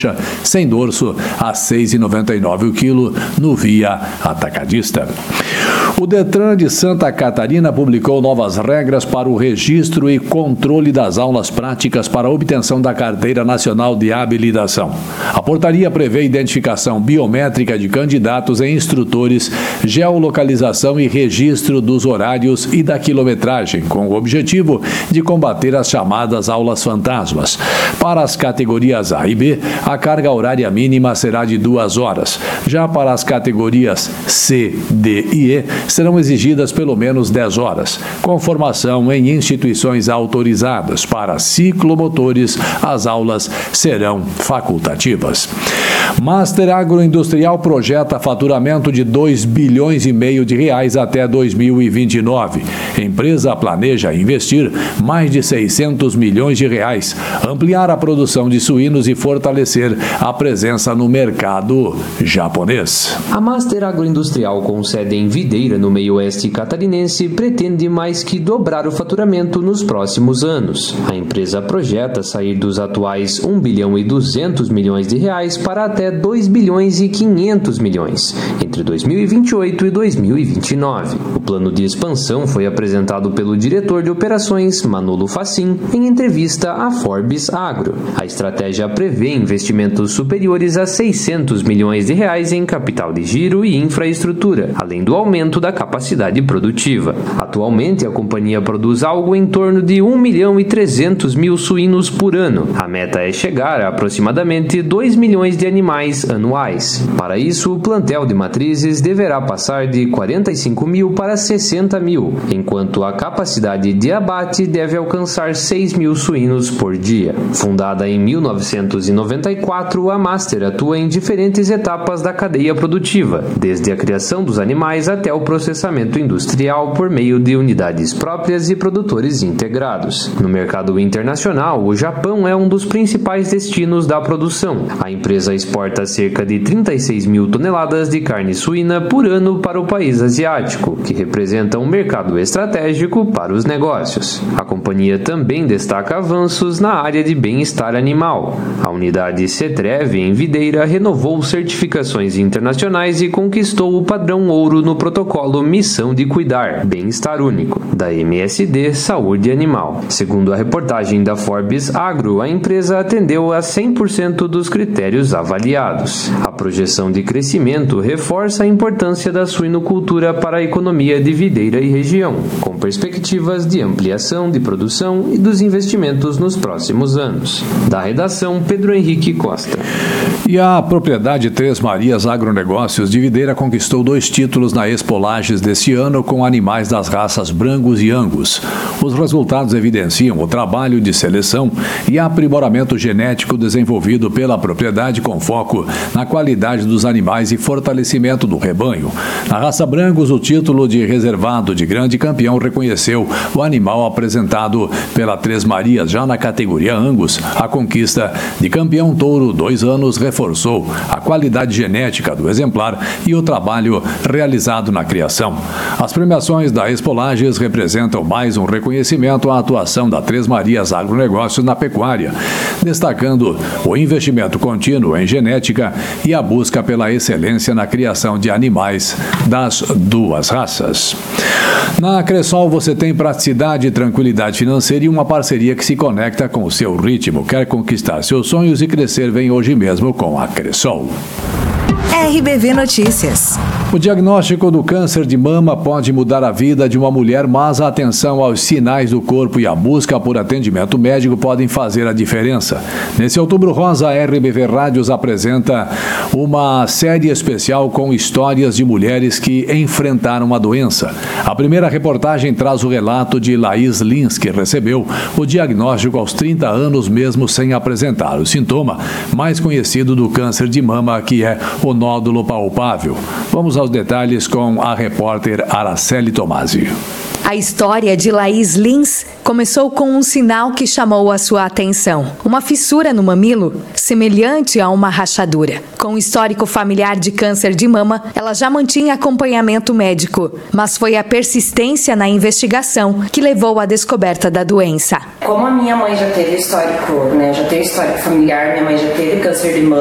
sem dorso a R$ 6,99 o quilo no Via Atacadista. O Detran de Santa Catarina publicou novas regras para o registro e controle das aulas práticas para a obtenção da Carteira Nacional de Habilitação. A portaria prevê identificação biométrica de candidatos e instrutores, geolocalização e registro dos horários e da quilometragem, com o objetivo de combater as chamadas aulas fantasmas. Para as categorias A e B, a carga horária mínima será de 2 horas. Já para as categorias C, D e E, serão exigidas pelo menos 10 horas, com formação em instituições autorizadas. Para ciclomotores, as aulas serão facultativas. Master Agroindustrial projeta faturamento de 2,5 bilhões de reais até 2029. Empresa planeja investir mais de 600 milhões de reais, ampliar a produção de suínos e fortalecer a presença no mercado japonês. A Master Agroindustrial, com sede em Videira, no meio-oeste catarinense, pretende mais que dobrar o faturamento nos próximos anos. A empresa projeta sair dos atuais 1 bilhão e 200 milhões de reais para até 2 bilhões e 500 milhões, entre 2028 e 2029. O plano de expansão foi apresentado pelo diretor de operações, Manolo Facin, em entrevista à Forbes Agro. A estratégia prevê investimentos superiores a 600 milhões de reais em capital de giro e infraestrutura, além do aumento da capacidade produtiva. Atualmente, a companhia produz algo em torno de 1 milhão e 300 mil suínos por ano. A meta é chegar a aproximadamente 2 milhões de animais anuais. Para isso, o plantel de matrizes deverá passar de 45 mil para 60 mil, enquanto a capacidade de abate deve alcançar 6 mil suínos por dia. Fundada em 1994, a Master atua em diferentes etapas da cadeia produtiva, desde a criação dos animais até o processamento industrial por meio de unidades próprias e produtores integrados. No mercado internacional, o Japão é um dos principais destinos da produção. A empresa exporta cerca de 36 mil toneladas de carne suína por ano para o país asiático, que representa um mercado estratégico para os negócios. A companhia também destaca avanços na área de bem-estar animal. A unidade CETREV em Videira renovou certificações internacionais e conquistou o padrão ouro no protocolo Missão de Cuidar, Bem-Estar Único, da MSD Saúde Animal. Segundo a reportagem da Forbes Agro, a empresa atendeu a 100% dos critérios avaliados. A projeção de crescimento reforça a importância da suinocultura para a economia de Videira e região, com perspectivas de ampliação de produção e dos investimentos nos próximos anos. Da redação, Pedro Henrique Costa. E a propriedade Três Marias Agronegócios de Videira conquistou 2 títulos na Expo Lages deste ano com animais das raças Brangus e Angus. Os resultados evidenciam o trabalho de seleção e aprimoramento genético desenvolvido pela propriedade com foco na qualidade dos animais e fortalecimento do rebanho. Na raça Brangus, o título de reservado de grande campeão reconheceu o animal apresentado pela Três Marias. Já na categoria Angus, a conquista de campeão touro 2 anos reforçou a qualidade genética do exemplar e o trabalho realizado na criação. As premiações da Expo Lages representam mais um reconhecimento à atuação da Três Marias Agronegócios na pecuária, destacando o investimento contínuo em genética e a busca pela excelência na criação de animais das 2 raças. Na Cressol você tem praticidade e tranquilidade financeira e uma parceria que se conecta com o seu ritmo. Quer conquistar seus sonhos e crescer? Vem hoje mesmo com a Cressol. RBV Notícias. O diagnóstico do câncer de mama pode mudar a vida de uma mulher, mas a atenção aos sinais do corpo e a busca por atendimento médico podem fazer a diferença. Nesse Outubro Rosa, a RBV Rádios apresenta uma série especial com histórias de mulheres que enfrentaram a doença. A primeira reportagem traz o relato de Laís Lins, que recebeu o diagnóstico aos 30 anos, mesmo sem apresentar o sintoma mais conhecido do câncer de mama, que é o nódulo palpável. Vamos aos detalhes com a repórter Araceli Tomasi. A história de Laís Lins começou com um sinal que chamou a sua atenção. Uma fissura no mamilo, semelhante a uma rachadura. Com histórico familiar de câncer de mama, ela já mantinha acompanhamento médico, mas foi a persistência na investigação que levou à descoberta da doença. Como a minha mãe já teve histórico, já teve histórico familiar, minha mãe já teve câncer de mama.